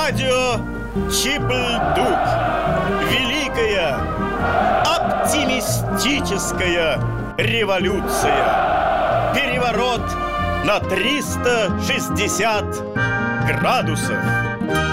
Радио Чиблдук. Великая оптимистическая революция. Переворот на 360 градусов.